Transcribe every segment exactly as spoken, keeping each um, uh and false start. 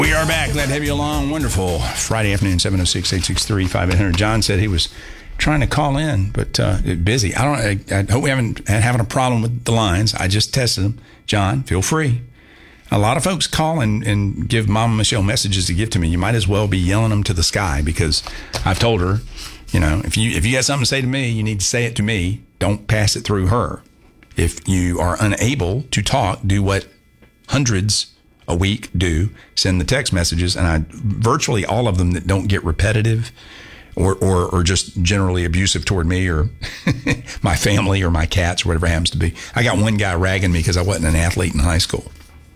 We are back. Glad to have you along. Wonderful Friday afternoon, seven oh six, eight six three, five eight hundred. John said he was trying to call in, but uh, busy. I don't. I, I hope we haven't had having a problem with the lines. I just tested them. John, feel free. A lot of folks call and, and give Mama Michelle messages to give to me. You might as well be yelling them to the sky, because I've told her, you know, if you if you got something to say to me, you need to say it to me. Don't pass it through her. If you are unable to talk, do what hundreds a week do, send the text messages, and I virtually all of them that don't get repetitive or or, or just generally abusive toward me or my family or my cats or whatever it happens to be. I got one guy ragging me because I wasn't an athlete in high school.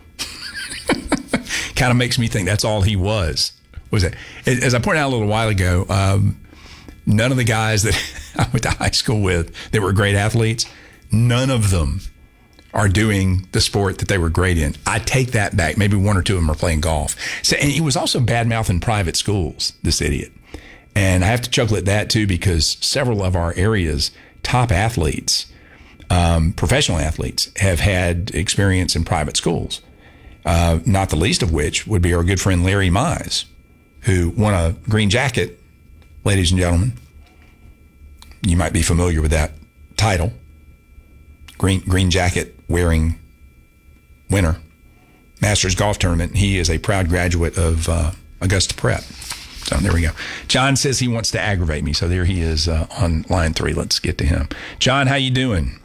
Kind of makes me think that's all he was. Was it? As I pointed out a little while ago, um, none of the guys that I went to high school with that were great athletes, none of them are doing the sport that they were great in. I take that back. Maybe one or two of them are playing golf. So, and he was also bad-mouthing private schools, this idiot. And I have to chuckle at that, too, because several of our area's top athletes, um, professional athletes, have had experience in private schools, uh, not the least of which would be our good friend Larry Mize, who won a green jacket, ladies and gentlemen. You might be familiar with that title. Green green jacket wearing winner, Masters Golf Tournament. He is a proud graduate of uh, Augusta Prep. So there we go. John says he wants to aggravate me, so there he is uh, on line three. Let's get to him. John, how you doing?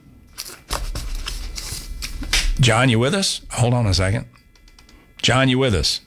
John, you with us? Hold on a second. John, you with us?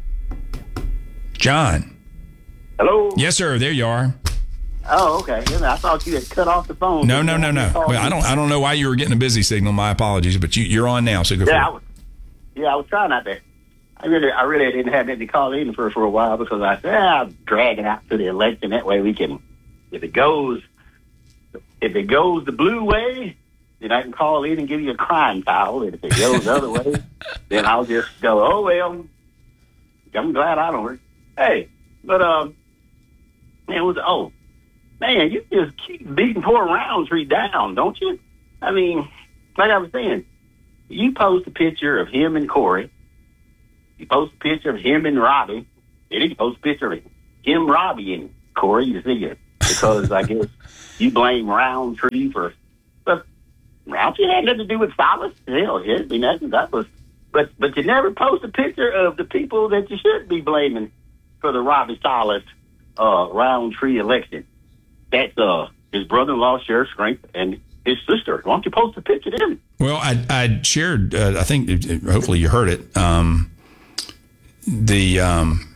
John. Hello? Yes, sir. There you are. Oh, okay. I thought you had cut off the phone. No, no, no, no. Well, I don't. I don't know why you were getting a busy signal. My apologies, but you, you're on now. So go. Yeah, for I was, yeah, I was trying out there. I really, I really didn't have anything to call in for for a while because I said ah, I'm dragging out to the election. That way we can, if it goes, if it goes the blue way, then I can call in and give you a crime foul. And if it goes the other way, then I'll just go. Oh well, I'm glad I don't work. Hey, but um, man, it was oh. Man, you just keep beating poor Roundtree down, don't you? I mean, like I was saying, you post a picture of him and Corey. You post a picture of him and Robbie. And then you post a picture of him, Robbie, and Corey. You see it. Because I guess you blame Roundtree for... But Roundtree had nothing to do with Silas. Hell, it had been nothing. That was... But, but you never post a picture of the people that you should be blaming for the Robbie Silas uh, Roundtree election. That's uh, his brother-in-law, Sheriff Strength, and his sister. Why don't you post a picture of them? Well, I, I shared, uh, I think, hopefully you heard it, um, the, um,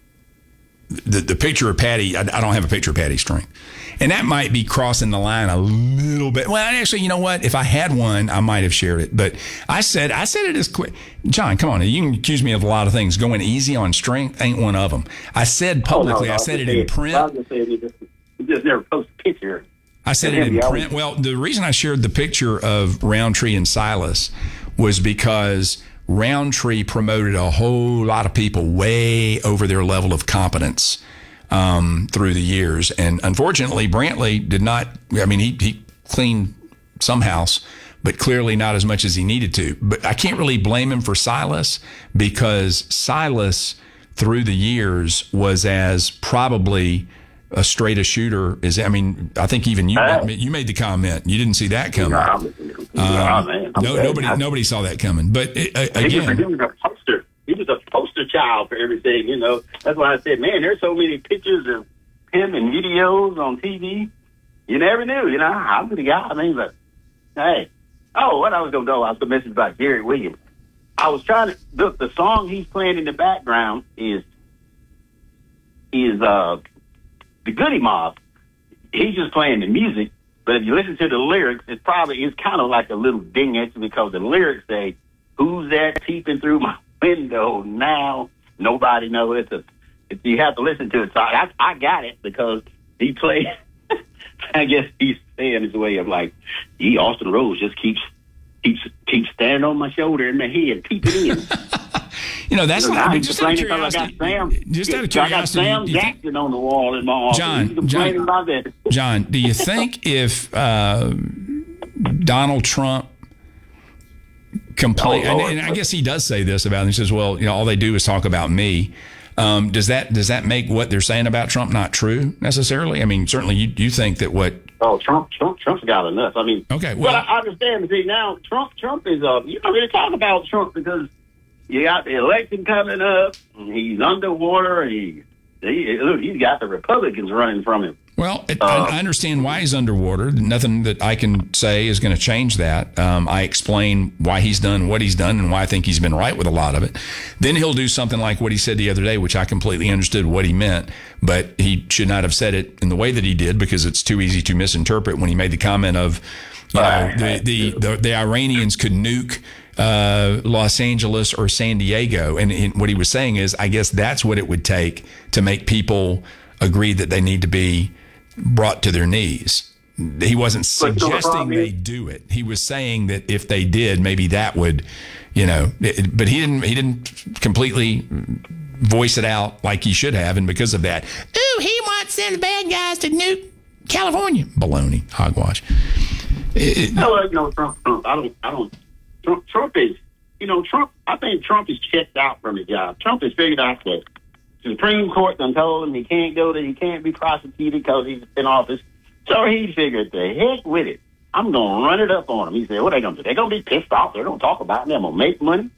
the the picture of Patty. I, I don't have a picture of Patty Strength. And that might be crossing the line a little bit. Well, actually, you know what? If I had one, I might have shared it. But I said I said it as quick. John, come on. You can accuse me of a lot of things. Going easy on Strength ain't one of them. I said publicly, oh, no, no, I said it in print. I was just saying, you just, you just never post a picture. I said it in print. Well, the reason I shared the picture of Roundtree and Silas was because Roundtree promoted a whole lot of people way over their level of competence um, through the years. And unfortunately, Brantley did not, I mean, he, he cleaned some house, but clearly not as much as he needed to. But I can't really blame him for Silas because Silas, through the years, was as probably a straight a shooter is. I mean, I think even you uh, you made the comment. You didn't see that coming. No, uh, man. No, nobody nobody saw that coming. But uh, again, he was, he was a poster. He was a poster child for everything. You know, that's why I said, man, there's so many pictures of him and videos on T V. You never knew. You know, I'm the guy. I mean, but hey, oh, what I was gonna do? I was gonna message about Gary Williams. I was trying to look. The song he's playing in the background is is uh. the Goody Mob. He's just playing the music, but if you listen to the lyrics, it's probably, it's kind of like a little ding at you because the lyrics say, who's that peeping through my window now? Nobody knows. It's a, it's, you have to listen to it. So I, I got it because he played, I guess he's saying his way of like, he, Austin Rose just keeps, keeps, keeps standing on my shoulder and my head, peeping in. You know, that's like, I mean, just out of curiosity. Sam, just out of curiosity. I got Sam Jackson think, on the wall in my office. John, John, about that. John, do you think if uh, Donald Trump complain. Oh, and, and I guess he does say this about him. He says, well, you know, all they do is talk about me. Um, does that does that make what they're saying about Trump not true necessarily? I mean, certainly you, you think that what... Oh, Trump, Trump, Trump's got enough. I mean, okay, well, but I understand. See, now Trump, Trump is uh, you don't really talk about Trump because you got the election coming up. And he's underwater. And he, he, look, he's got the Republicans running from him. Well, it, uh, I, I understand why he's underwater. Nothing that I can say is going to change that. Um, I explain why he's done what he's done and why I think he's been right with a lot of it. Then he'll do something like what he said the other day, which I completely understood what he meant, but he should not have said it in the way that he did because it's too easy to misinterpret when he made the comment of, you know, the, the, the, the Iranians could nuke uh, Los Angeles or San Diego. And, and what he was saying is, I guess that's what it would take to make people agree that they need to be brought to their knees. He wasn't suggesting they do it. He was saying that if they did, maybe that would, you know, it, but he didn't, he didn't completely voice it out like he should have. And because of that, ooh, he wants them bad guys to nuke California. Baloney, hogwash. It, no, you know, Trump, Trump, I don't, I don't, Trump, Trump is, you know, Trump, I think Trump is checked out from his job. Trump has figured out that the Supreme Court done told him he can't go to, he can't be prosecuted because he's in office. So he figured, the heck with it. I'm going to run it up on him. He said, what are they going to do? They're going to be pissed off. They're going to talk about me. I'm going to make money.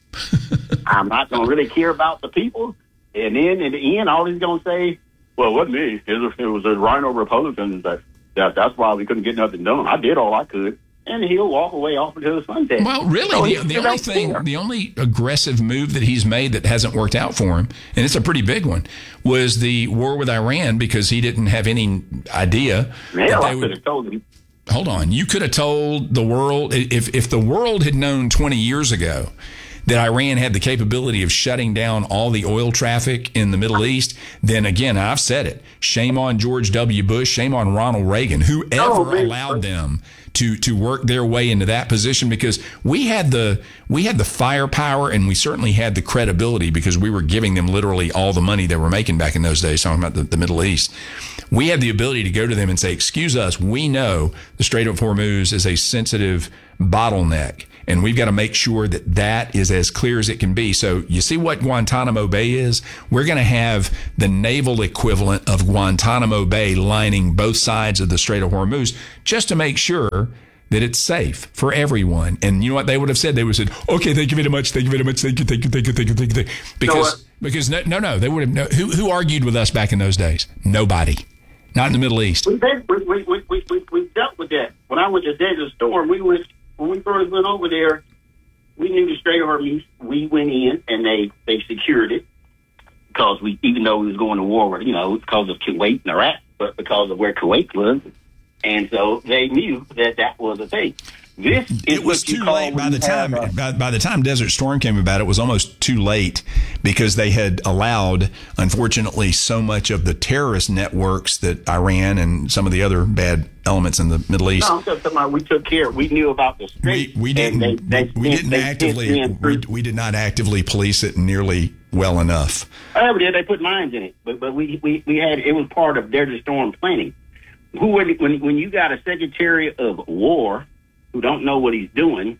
I'm not going to really care about the people. And then in the end, all he's going to say, well, it wasn't me. It was, it was a rhino Republican. That, that, that's why we couldn't get nothing done. I did all I could. And he'll walk away off into the sunset. Well, really, so the, the only thing, care. the only aggressive move that he's made that hasn't worked out for him, and it's a pretty big one, was the war with Iran because he didn't have any idea. Hell, I could have told him. Hold on. You could have told the world, if, if the world had known twenty years ago that Iran had the capability of shutting down all the oil traffic in the Middle East, then again, I've said it, shame on George W. Bush, shame on Ronald Reagan, whoever oh, allowed them to to work their way into that position, because we had the we had the firepower and we certainly had the credibility because we were giving them literally all the money they were making back in those days, talking about the, the Middle East. We had the ability to go to them and say, excuse us, we know the Strait of Hormuz is a sensitive bottleneck, and we've got to make sure that that is as clear as it can be. So you see what Guantanamo Bay is? We're going to have the naval equivalent of Guantanamo Bay lining both sides of the Strait of Hormuz just to make sure that it's safe for everyone. And you know what they would have said? They would have said, okay, thank you very much. Thank you very much. Thank you, thank you, thank you, thank you, thank you. Because, because no, no, no, they would have, no, who, who argued with us back in those days? Nobody. Not in the Middle East. We, we, we, we, we, we dealt with that. When I went to Desert Storm, we went, when we first went over there, we knew the Strait of Hormuz. We went in and they, they secured it because we, even though we was going to war, you know, because of Kuwait and Iraq, but because of where Kuwait was. And so they knew that that was a thing. This is it was what you too call late by the time a, by, by the time Desert Storm came about. It was almost too late because they had allowed, unfortunately, so much of the terrorist networks that Iran and some of the other bad elements in the Middle East. No, I'm talking about we took care. We knew about the Strait. We, we didn't. They, they, we, we didn't they, actively. We, we did not actively police it nearly well enough. Oh, we did. They put mines in it, but but we we, we had it was part of Desert Storm planning. Who when when when you got a Secretary of War who don't know what he's doing,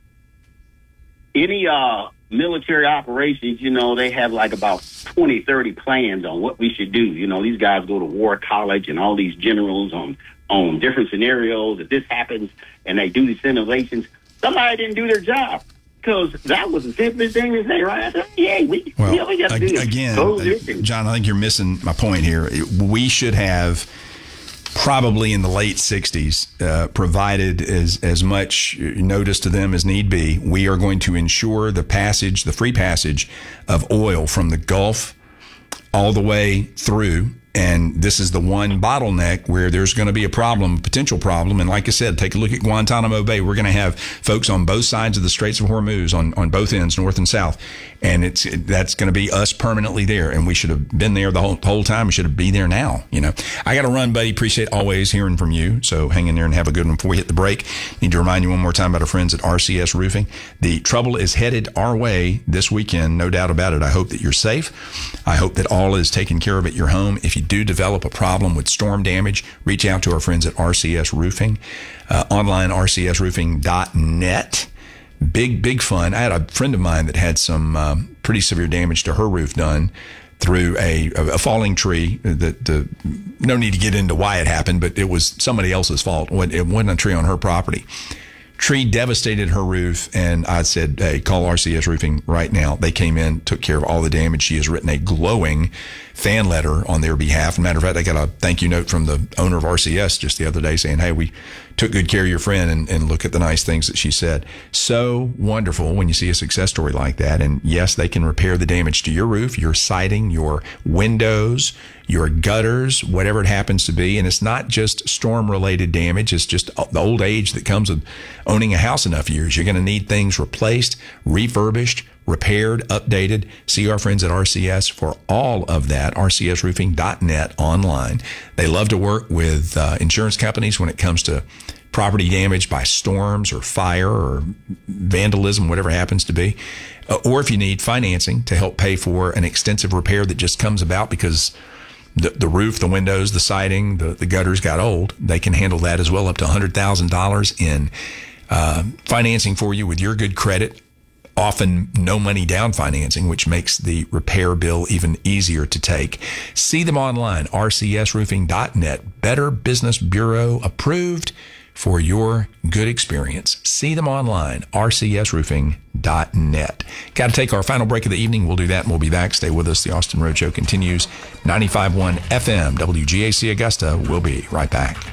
any uh, military operations, you know, they have like about twenty, thirty plans on what we should do. You know, these guys go to war college and all these generals on, on different scenarios. If this happens and they do these simulations, somebody didn't do their job. Because that was the simplest thing to say, right? I said, yeah, we, well, yeah, we got to do this. Again, uh, John, I think you're missing my point here. We should have probably in the late sixties, uh, provided as, as much notice to them as need be. We are going to ensure the passage, the free passage of oil from the Gulf all the way through. And this is the one bottleneck where there's going to be a problem, a potential problem. And like I said, take a look at Guantanamo Bay. We're going to have folks on both sides of the Straits of Hormuz, on, on both ends, north and south. And it's that's going to be us permanently there. And we should have been there the whole, whole time. We should have been there now. You know, I got to run, buddy. Appreciate always hearing from you. So hang in there and have a good one before we hit the break. Need to remind you one more time about our friends at R C S Roofing. The trouble is headed our way this weekend. No doubt about it. I hope that you're safe. I hope that all is taken care of at your home. If you do develop a problem with storm damage, reach out to our friends at R C S Roofing. Uh, online, R C S roofing dot net. Big, big fun. I had a friend of mine that had some um, pretty severe damage to her roof done through a, a falling tree. That the no need to get into why it happened, but it was somebody else's fault. It wasn't a tree on her property. Tree devastated her roof, and I said, hey, call R C S Roofing right now. They came in, took care of all the damage. She has written a glowing fan letter on their behalf. Matter of fact, I got a thank you note from the owner of R C S just the other day saying, hey, we took good care of your friend, and, and look at the nice things that she said. So wonderful when you see a success story like that. And yes, they can repair the damage to your roof, your siding, your windows, your gutters, whatever it happens to be. And it's not just storm-related damage. It's just the old age that comes with owning a house enough years. You're going to need things replaced, refurbished, repaired, updated. See our friends at R C S for all of that. R C S roofing dot net online. They love to work with uh, insurance companies when it comes to property damage by storms or fire or vandalism, whatever it happens to be. Uh, or if you need financing to help pay for an extensive repair that just comes about because the, the roof, the windows, the siding, the, the gutters got old, they can handle that as well, up to one hundred thousand dollars in uh, financing for you with your good credit. Often no money down financing, which makes the repair bill even easier to take. See them online, R C S roofing dot net. Better Business Bureau approved for your good experience. See them online, R C S roofing dot net. Got to take our final break of the evening. We'll do that and we'll be back. Stay with us. The Austin Road Show continues. ninety-five point one F M, W G A C Augusta. We'll be right back.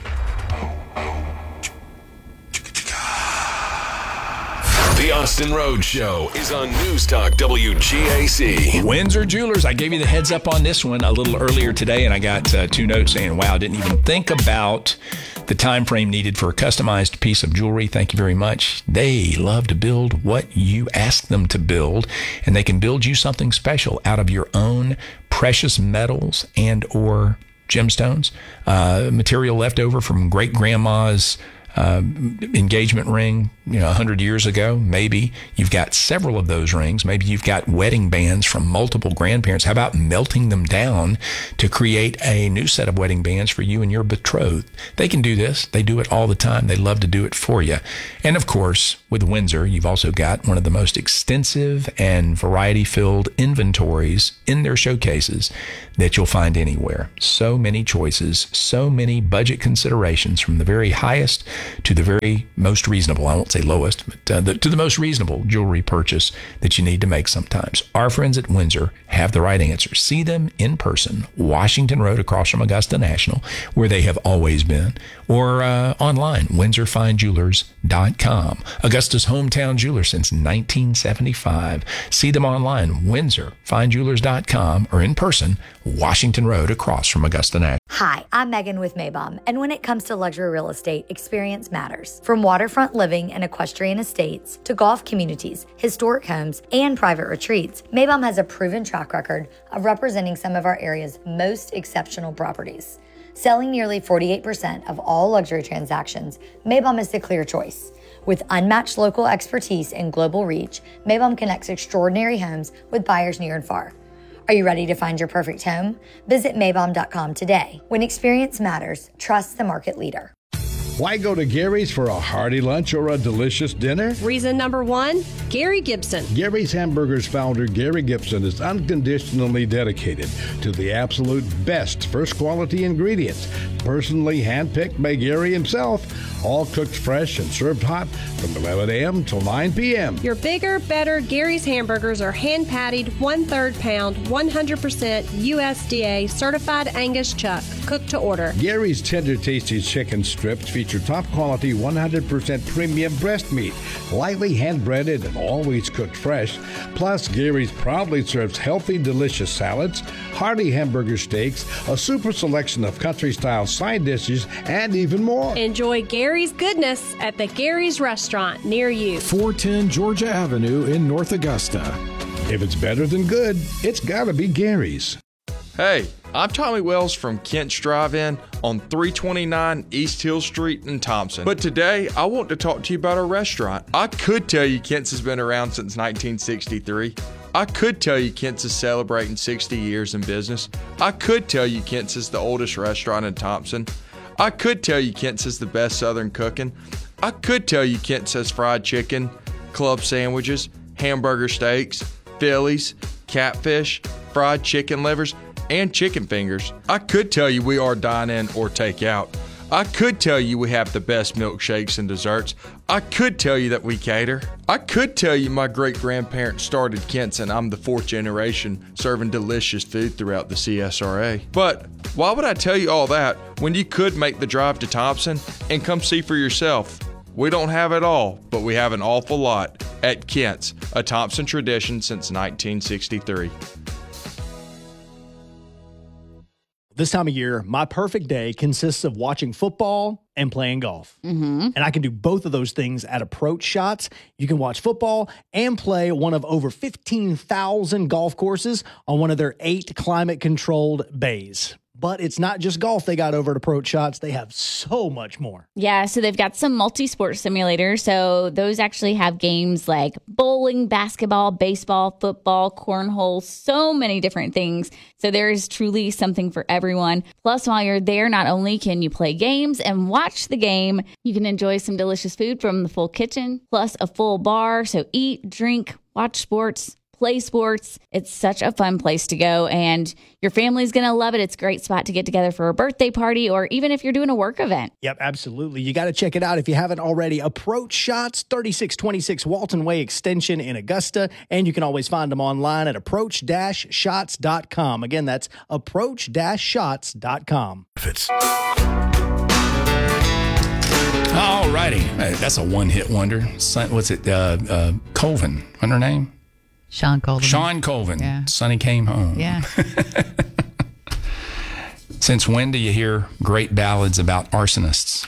The Austin Road Show is on News Talk W G A C. Windsor Jewelers. I gave you the heads up on this one a little earlier today, and I got uh, two notes saying, wow, I didn't even think about the time frame needed for a customized piece of jewelry. Thank you very much. They love to build what you ask them to build, and they can build you something special out of your own precious metals and or gemstones, uh, material left over from great-grandma's Uh, engagement ring, you know, one hundred years ago, maybe you've got several of those rings. Maybe you've got wedding bands from multiple grandparents. How about melting them down to create a new set of wedding bands for you and your betrothed? They can do this. They do it all the time. They love to do it for you. And of course, with Windsor, you've also got one of the most extensive and variety-filled inventories in their showcases that you'll find anywhere. So many choices, so many budget considerations, from the very highest to the very most reasonable. I won't say lowest, but uh, the, to the most reasonable jewelry purchase that you need to make sometimes. Our friends at Windsor have the right answer. See them in person, Washington Road across from Augusta National, where they have always been, or uh, online, windsor fine jewelers dot com. Augusta's hometown jeweler since nineteen seventy-five. See them online, windsor fine jewelers dot com, or in person, Washington Road across from Augusta National. Hi, I'm Megan with Maybom, and when it comes to luxury real estate, experience matters. From waterfront living and equestrian estates to golf communities, historic homes, and private retreats, Maybom has a proven track record of representing some of our area's most exceptional properties. Selling nearly forty-eight percent of all luxury transactions, Maybom is the clear choice. With unmatched local expertise and global reach, Maybom connects extraordinary homes with buyers near and far. Are you ready to find your perfect home? Visit maybom dot com today. When experience matters, trust the market leader. Why go to Gary's for a hearty lunch or a delicious dinner? Reason number one, Gary Gibson. Gary's Hamburgers founder Gary Gibson is unconditionally dedicated to the absolute best first quality ingredients, personally handpicked by Gary himself, all cooked fresh and served hot from eleven a.m. till nine p.m. Your bigger, better Gary's hamburgers are hand-patted, one-third pound, one hundred percent U S D A certified Angus chuck, cooked to order. Gary's tender, tasty chicken strips feature top-quality, one hundred percent premium breast meat, lightly hand-breaded and always cooked fresh. Plus, Gary's proudly serves healthy, delicious salads, hearty hamburger steaks, a super selection of country-style side dishes, and even more. Enjoy Gary's goodness at the Gary's Restaurant near you. four ten Georgia Avenue in North Augusta. If it's better than good, it's gotta be Gary's. Hey, I'm Tommy Wells from Kent's Drive-In on three twenty-nine East Hill Street in Thompson. But today, I want to talk to you about our restaurant. I could tell you Kent's has been around since nineteen sixty-three. I could tell you Kent's is celebrating sixty years in business. I could tell you Kent's is the oldest restaurant in Thompson. I could tell you Kent's is the best Southern cooking. I could tell you Kent's has fried chicken, club sandwiches, hamburger steaks, Phillies, catfish, fried chicken livers, and chicken fingers. I could tell you we are dine-in or take-out. I could tell you we have the best milkshakes and desserts. I could tell you that we cater. I could tell you my great-grandparents started Kent's and I'm the fourth generation serving delicious food throughout the C S R A. But why would I tell you all that when you could make the drive to Thompson and come see for yourself? We don't have it all, but we have an awful lot at Kent's, a Thompson tradition since nineteen sixty-three. This time of year, my perfect day consists of watching football and playing golf. Mm-hmm. And I can do both of those things at Approach Shots. You can watch football and play one of over fifteen thousand golf courses on one of their eight climate-controlled bays. But it's not just golf they got over at Approach Shots. They have so much more. Yeah, so they've got some multi-sport simulators. So those actually have games like bowling, basketball, baseball, football, cornhole, so many different things. So there is truly something for everyone. Plus, while you're there, not only can you play games and watch the game, you can enjoy some delicious food from the full kitchen, plus a full bar. So eat, drink, watch sports, play sports. It's such a fun place to go, and your family's going to love it. It's a great spot to get together for a birthday party or even if you're doing a work event. Yep, absolutely. You got to check it out if you haven't already. Approach Shots, thirty-six twenty-six Walton Way Extension in Augusta, and you can always find them online at approach dash shots dot com. Again, that's approach dash shots dot com. All righty. Hey, that's a one-hit wonder. Son, what's it? Uh, uh, Colvin. What's her name? Sean Colvin. Sean Colvin. Yeah. Sonny came home. Yeah. Since when do you hear great ballads about arsonists?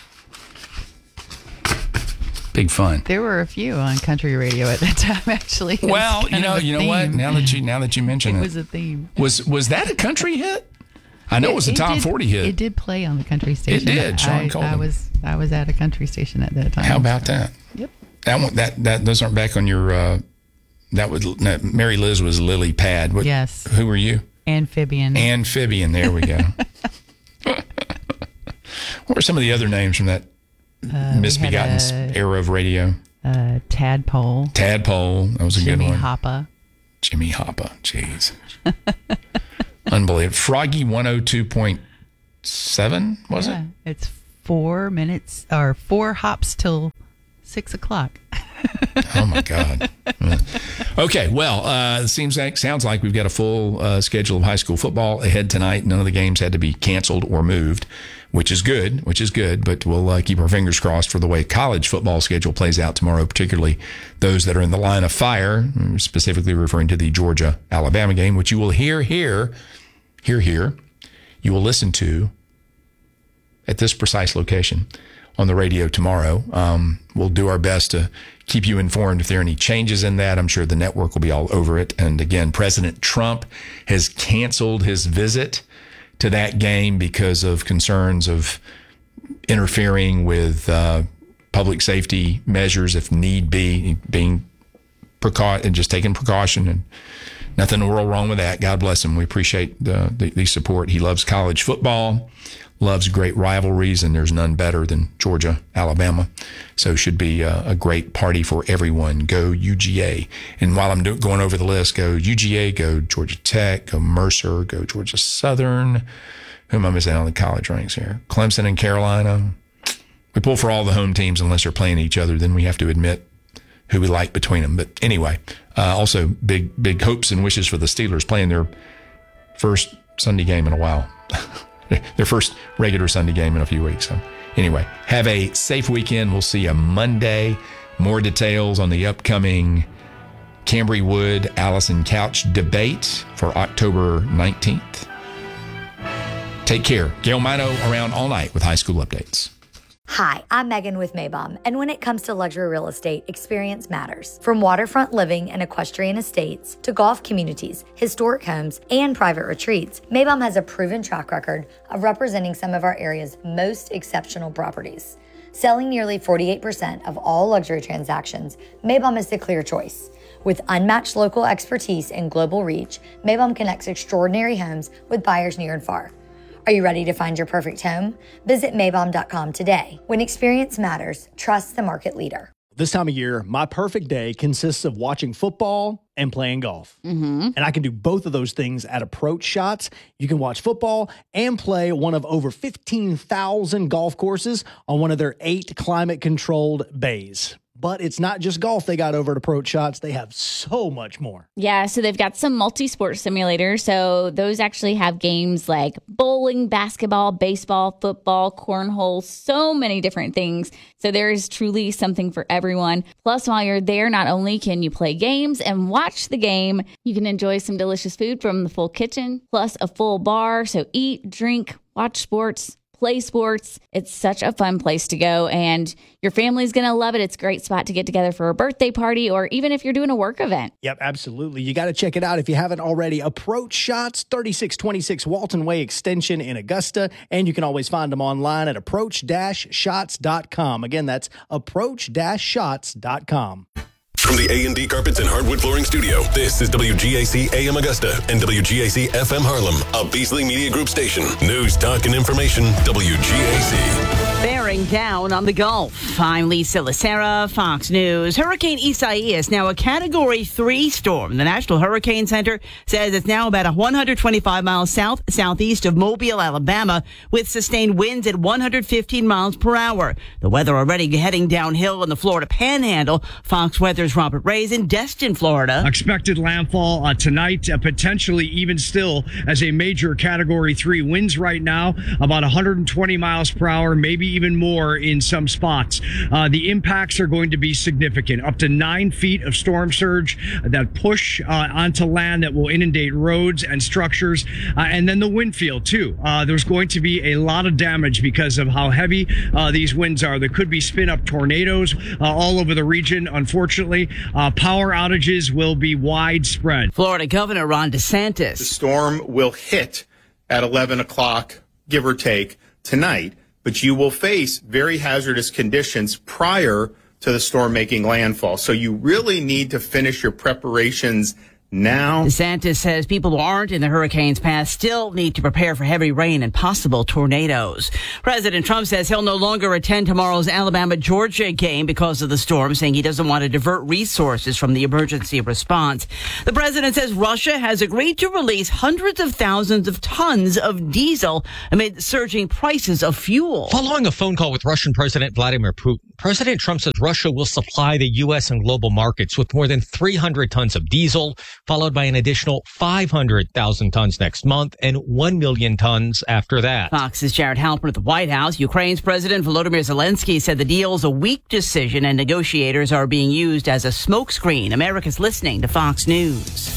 Big fun. There were a few on country radio at that time, actually. Well, you know, you know what? Now that you now that you mention it, it was a theme. Was was that a country hit? I know it, it was a top did, forty hit. It did play on the country station. It did. Sean I, Colvin. I was I was at a country station at that time. How about that? Yep. That one, that that those aren't back on your. Uh, that was no, Mary Liz was Lily Pad. What, yes. Who were you? Amphibian. Amphibian. There we go. What were some of the other names from that uh, misbegotten a, era of radio? Uh, Tadpole. Tadpole. That was a Jimmy good one. Hoppa. Jimmy Hoppa. Jeez. Unbelievable. Froggy one oh two point seven, was yeah, it? It's four minutes or four hops till six o'clock. Oh, my God. Okay, well, uh, it seems like, sounds like we've got a full uh, schedule of high school football ahead tonight. None of the games had to be canceled or moved, which is good, which is good. But we'll uh, keep our fingers crossed for the way college football schedule plays out tomorrow, particularly those that are in the line of fire, specifically referring to the Georgia-Alabama game, which you will hear here, hear here, you will listen to at this precise location on the radio tomorrow. Um, we'll do our best to keep you informed if there are any changes in that. I'm sure the network will be all over it. And again, President Trump has canceled his visit to that game because of concerns of interfering with uh, public safety measures if need be, being precau- and just taking precaution, and nothing in the world wrong with that. God bless him. We appreciate the, the, the support. He loves college football, loves great rivalries, and there's none better than Georgia, Alabama. So should be a, a great party for everyone. Go U G A. And while I'm do, going over the list, go U G A, go Georgia Tech, go Mercer, go Georgia Southern. Who am I missing on the college ranks here? Clemson and Carolina. We pull for all the home teams unless they're playing each other. Then we have to admit who we like between them. But anyway, uh, also big, big hopes and wishes for the Steelers playing their first Sunday game in a while. Their first regular Sunday game in a few weeks. So anyway, have a safe weekend. We'll see you Monday. More details on the upcoming Cambry Wood Allison Couch debate for October nineteenth. Take care. Gail Mino around all night with high school updates. Hi, I'm Megan with Maybom, and when it comes to luxury real estate, experience matters. From waterfront living and equestrian estates to golf communities, historic homes, and private retreats, Maybom has a proven track record of representing some of our area's most exceptional properties. Selling nearly forty-eight percent of all luxury transactions, Maybom is the clear choice. With unmatched local expertise and global reach, Maybom connects extraordinary homes with buyers near and far. Are you ready to find your perfect home? Visit Maybom dot com today. When experience matters, trust the market leader. This time of year, my perfect day consists of watching football and playing golf. Mm-hmm. And I can do both of those things at Approach Shots. You can watch football and play one of over fifteen thousand golf courses on one of their eight climate-controlled bays. But it's not just golf they got over at Approach Shots. They have so much more. Yeah, so they've got some multi-sport simulators. So those actually have games like bowling, basketball, baseball, football, cornhole, so many different things. So there is truly something for everyone. Plus, while you're there, not only can you play games and watch the game, you can enjoy some delicious food from the full kitchen, plus a full bar. So eat, drink, watch sports, play sports. It's such a fun place to go, and your family's going to love it. It's a great spot to get together for a birthday party, or even if you're doing a work event. Yep, absolutely. You got to check it out if you haven't already. Approach Shots, thirty-six twenty-six Walton Way Extension in Augusta, and you can always find them online at approach dash shots dot com. Again, that's approach dash shots dot com. From the A and D Carpets and Hardwood Flooring Studio, this is W G A C A M Augusta and W G A C F M Harlem, a Beasley Media Group station. News, talk, and information, W G A C. Bearing down on the Gulf. I'm Lisa Lacera, Fox News. Hurricane Isaias, now a Category three storm. The National Hurricane Center says it's now about one hundred twenty-five miles south, southeast of Mobile, Alabama, with sustained winds at one hundred fifteen miles per hour. The weather already heading downhill in the Florida Panhandle. Fox Weather's Robert Ray's in Destin, Florida. Expected landfall uh, tonight, uh, potentially even still as a major Category three. Winds right now about one hundred twenty miles per hour, maybe even more in some spots. Uh, the impacts are going to be significant. Up to nine feet of storm surge that push uh, onto land that will inundate roads and structures. Uh, and then the wind field, too. Uh, there's going to be a lot of damage because of how heavy uh, these winds are. There could be spin-up tornadoes uh, all over the region, unfortunately. Uh, power outages will be widespread. Florida Governor Ron DeSantis. The storm will hit at eleven o'clock, give or take, tonight, but you will face very hazardous conditions prior to the storm making landfall. So you really need to finish your preparations now. DeSantis says people who aren't in the hurricane's path still need to prepare for heavy rain and possible tornadoes. President Trump says he'll no longer attend tomorrow's Alabama-Georgia game because of the storm, saying he doesn't want to divert resources from the emergency response. The president says Russia has agreed to release hundreds of thousands of tons of diesel amid surging prices of fuel. Following a phone call with Russian President Vladimir Putin, President Trump says Russia will supply the U S and global markets with more than three hundred tons of diesel, followed by an additional five hundred thousand tons next month and one million tons after that. Fox's Jared Halpern at the White House. Ukraine's President Volodymyr Zelensky said the deal is a weak decision and negotiators are being used as a smokescreen. America's listening to Fox News.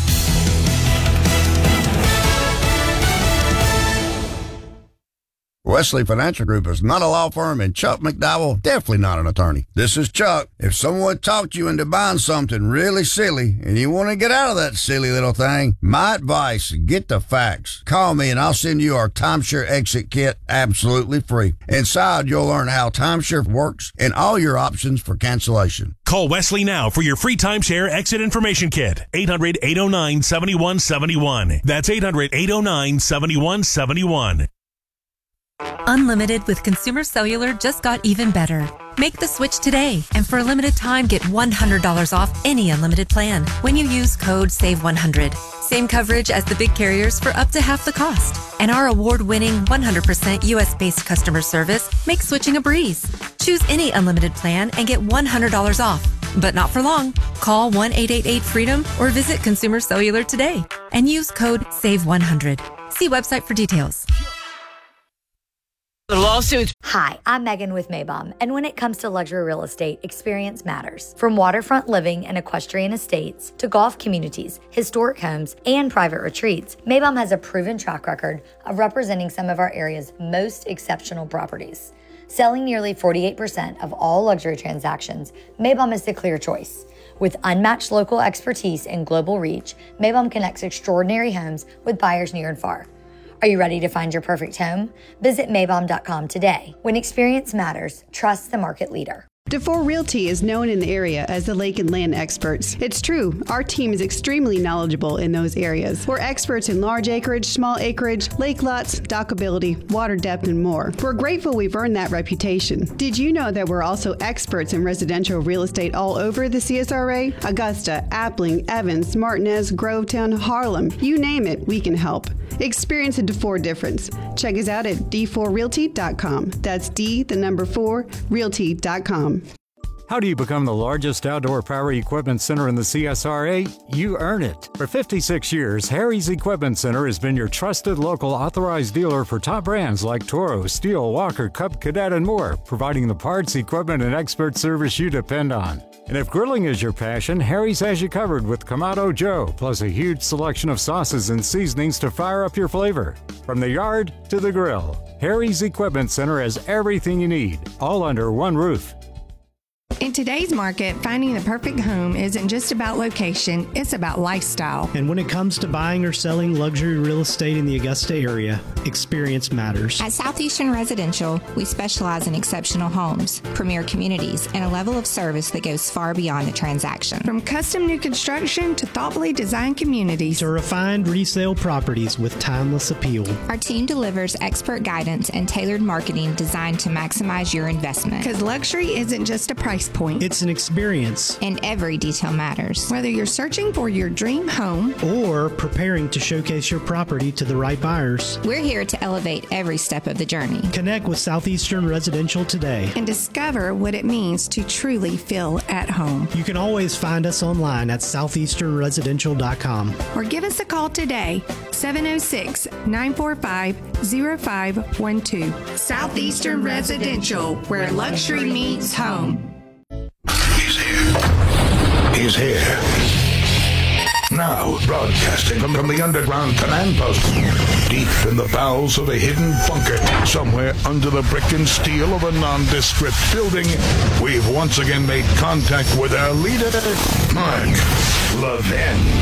Wesley Financial Group is not a law firm, and Chuck McDowell definitely not an attorney. This is Chuck. If someone talked you into buying something really silly and you want to get out of that silly little thing, my advice, get the facts. Call me and I'll send you our timeshare exit kit absolutely free. Inside, you'll learn how timeshare works and all your options for cancellation. Call Wesley now for your free timeshare exit information kit. eight hundred, eight oh nine, seven one seven one. That's eight hundred, eight oh nine, seven one seven one. Unlimited with Consumer Cellular just got even better. Make the switch today, and for a limited time, get one hundred dollars off any unlimited plan when you use code save one hundred. Same coverage as the big carriers for up to half the cost. And our award-winning one hundred percent U S-based customer service makes switching a breeze. Choose any unlimited plan and get one hundred dollars off. But not for long. Call one eight eight eight freedom or visit Consumer Cellular today and use code save one hundred. See website for details. The lawsuits. Hi, I'm Megan with Maybom, and when it comes to luxury real estate, experience matters. From waterfront living and equestrian estates to golf communities, historic homes, and private retreats, Maybom has a proven track record of representing some of our area's most exceptional properties. Selling nearly forty-eight percent of all luxury transactions, Maybom is the clear choice. With unmatched local expertise and global reach, Maybom connects extraordinary homes with buyers near and far. Are you ready to find your perfect home? Visit Maybom dot com today. When experience matters, trust the market leader. DeFore Realty is known in the area as the lake and land experts. It's true, our team is extremely knowledgeable in those areas. We're experts in large acreage, small acreage, lake lots, dockability, water depth, and more. We're grateful we've earned that reputation. Did you know that we're also experts in residential real estate all over the C S R A? Augusta, Appling, Evans, Martinez, Grovetown, Harlem, you name it, we can help. Experience a DeFore difference. Check us out at d four realty dot com. That's D, the number four, realty dot com. How do you become the largest outdoor power equipment center in the C S R A? You earn it. For fifty-six years, Harry's Equipment Center has been your trusted local authorized dealer for top brands like Toro, Steel, Walker, Cub, Cadet, and more, providing the parts, equipment, and expert service you depend on. And if grilling is your passion, Harry's has you covered with Kamado Joe, plus a huge selection of sauces and seasonings to fire up your flavor. From the yard to the grill, Harry's Equipment Center has everything you need, all under one roof. In today's market, finding the perfect home isn't just about location, it's about lifestyle. And when it comes to buying or selling luxury real estate in the Augusta area, experience matters. At Southeastern Residential, we specialize in exceptional homes, premier communities, and a level of service that goes far beyond the transaction. From custom new construction to thoughtfully designed communities to refined resale properties with timeless appeal. Our team delivers expert guidance and tailored marketing designed to maximize your investment. Because luxury isn't just a price point. It's an experience. And every detail matters. Whether you're searching for your dream home or preparing to showcase your property to the right buyers, we're here to elevate every step of the journey. Connect with Southeastern Residential today and discover what it means to truly feel at home. You can always find us online at southeastern residential dot com or give us a call today, seven oh six, nine four five, oh five one two. Southeastern Residential, where luxury meets home. He's here. He's here. Now, broadcasting from, from the underground command post, deep in the bowels of a hidden bunker, somewhere under the brick and steel of a nondescript building, we've once again made contact with our leader, Mark Levin.